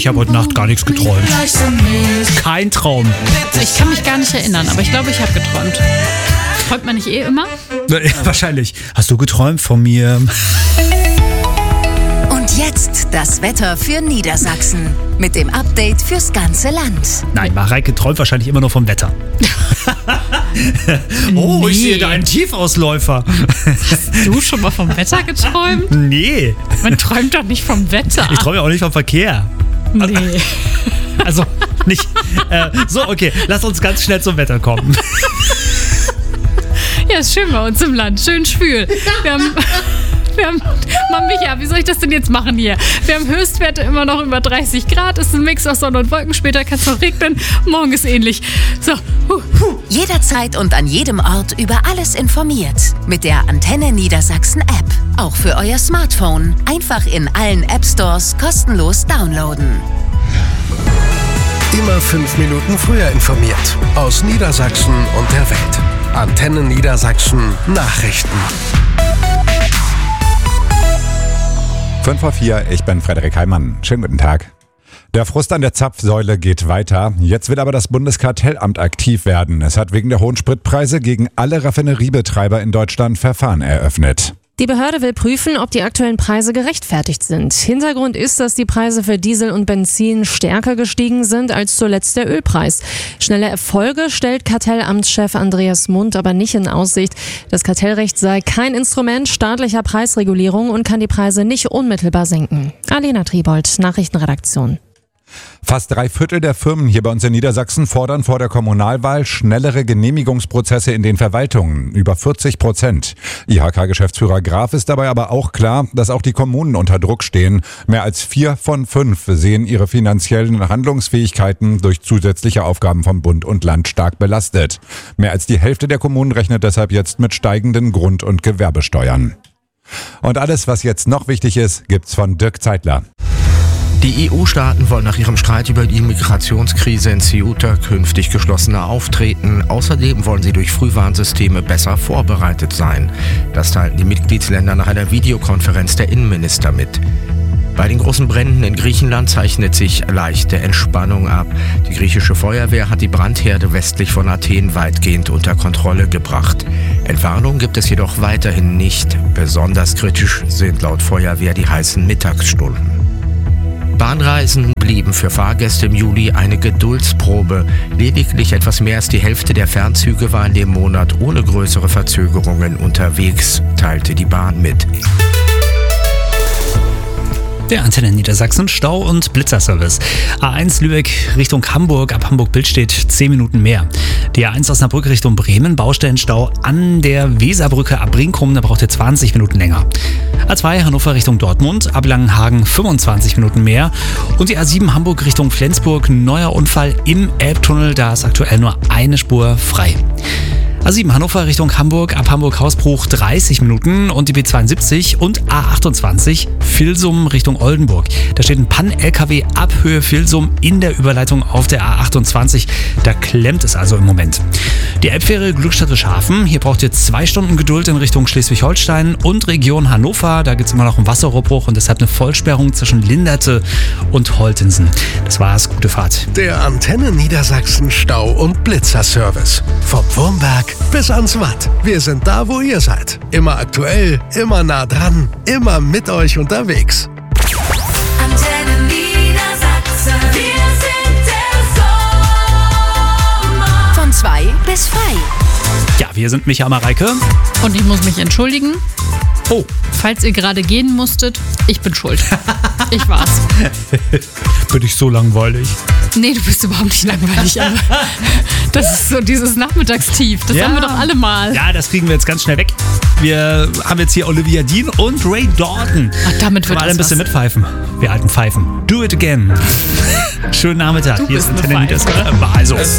Ich habe heute Nacht gar nichts geträumt. Kein Traum. Ich kann mich gar nicht erinnern, aber ich glaube, ich habe geträumt. Träumt man nicht immer? Wahrscheinlich. Hast du geträumt von mir? Und jetzt das Wetter für Niedersachsen mit dem Update fürs ganze Land. Nein, Mareike träumt wahrscheinlich immer nur vom Wetter. Oh, ich sehe da einen Tiefausläufer. Hast du schon mal vom Wetter geträumt? Nee. Man träumt doch nicht vom Wetter. Ich träume ja auch nicht vom Verkehr. Nee. Also nicht. So, okay, lass uns ganz schnell zum Wetter kommen. Ja, ist schön bei uns im Land. Schön schwül. Wir haben Mann, Micha, wie soll ich das denn jetzt machen hier? Wir haben Höchstwerte immer noch über 30 Grad. Es ist ein Mix aus Sonne und Wolken. Später kann es noch regnen. Morgen ist ähnlich. So. Jederzeit und an jedem Ort über alles informiert. Mit der Antenne Niedersachsen App. Auch für euer Smartphone. Einfach in allen App Stores kostenlos downloaden. Immer 5 Minuten früher informiert. Aus Niedersachsen und der Welt. Antenne Niedersachsen Nachrichten. 5:04, ich bin Frederik Heimann. Schönen guten Tag. Der Frust an der Zapfsäule geht weiter. Jetzt will aber das Bundeskartellamt aktiv werden. Es hat wegen der hohen Spritpreise gegen alle Raffineriebetreiber in Deutschland Verfahren eröffnet. Die Behörde will prüfen, ob die aktuellen Preise gerechtfertigt sind. Hintergrund ist, dass die Preise für Diesel und Benzin stärker gestiegen sind als zuletzt der Ölpreis. Schnelle Erfolge stellt Kartellamtschef Andreas Mund aber nicht in Aussicht. Das Kartellrecht sei kein Instrument staatlicher Preisregulierung und kann die Preise nicht unmittelbar senken. Alena Triebold, Nachrichtenredaktion. Fast 3/4 der Firmen hier bei uns in Niedersachsen fordern vor der Kommunalwahl schnellere Genehmigungsprozesse in den Verwaltungen. Über 40%. IHK-Geschäftsführer Graf ist dabei aber auch klar, dass auch die Kommunen unter Druck stehen. Mehr als 4 von 5 sehen ihre finanziellen Handlungsfähigkeiten durch zusätzliche Aufgaben vom Bund und Land stark belastet. Mehr als die Hälfte der Kommunen rechnet deshalb jetzt mit steigenden Grund- und Gewerbesteuern. Und alles, was jetzt noch wichtig ist, gibt's von Dirk Zeitler. Die EU-Staaten wollen nach ihrem Streit über die Migrationskrise in Ceuta künftig geschlossener auftreten. Außerdem wollen sie durch Frühwarnsysteme besser vorbereitet sein. Das teilten die Mitgliedsländer nach einer Videokonferenz der Innenminister mit. Bei den großen Bränden in Griechenland zeichnet sich leichte Entspannung ab. Die griechische Feuerwehr hat die Brandherde westlich von Athen weitgehend unter Kontrolle gebracht. Entwarnung gibt es jedoch weiterhin nicht. Besonders kritisch sind laut Feuerwehr die heißen Mittagsstunden. Bahnreisen blieben für Fahrgäste im Juli eine Geduldsprobe. Lediglich etwas mehr als die Hälfte der Fernzüge war in dem Monat ohne größere Verzögerungen unterwegs, teilte die Bahn mit. Der Antenne Niedersachsen Stau- und Blitzerservice. A1 Lübeck Richtung Hamburg, ab Hamburg-Billstedt 10 Minuten mehr. Die A1 Osnabrück Richtung Bremen, Baustellenstau an der Weserbrücke ab Brinkum, da braucht ihr 20 Minuten länger. A2 Hannover Richtung Dortmund, ab Langenhagen 25 Minuten mehr. Und die A7 Hamburg Richtung Flensburg, neuer Unfall im Elbtunnel, da ist aktuell nur eine Spur frei. A7 Hannover Richtung Hamburg, ab Hamburg-Hausbruch 30 Minuten und die B72 und A28 Vilsum Richtung Oldenburg. Da steht ein Pan-LKW ab Höhe Vilsum in der Überleitung auf der A28. Da klemmt es also im Moment. Die Elbfähre Glückstadt-Hafen, hier braucht ihr 2 Stunden Geduld in Richtung Schleswig-Holstein und Region Hannover. Da gibt es immer noch einen Wasserrohrbruch und deshalb eine Vollsperrung zwischen Linderte und Holtensen. Das war's, gute Fahrt. Der Antenne Niedersachsen Stau- und Blitzerservice. Vom Wurmberg bis ans Watt. Wir sind da, wo ihr seid. Immer aktuell, immer nah dran, immer mit euch unterwegs. Antenne Niedersachsen. Wir sind der Sommer. Von 2 bis frei. Ja, wir sind Micha Mareike. Und ich muss mich entschuldigen. Oh. Falls ihr gerade gehen musstet, ich bin schuld. Ich war's. Bin ich so langweilig? Nee, du bist überhaupt nicht langweilig. Aber das ist so dieses Nachmittagstief. Das haben wir doch alle mal. Ja, das kriegen wir jetzt ganz schnell weg. Wir haben jetzt hier Olivia Dean und Ray Dalton. Ach, damit wird alle ein bisschen mitpfeifen. Wir alten Pfeifen. Do it again. Schönen Nachmittag. Du Hier ist bist eine Antenne Pfeife. Niedersachsen. Also.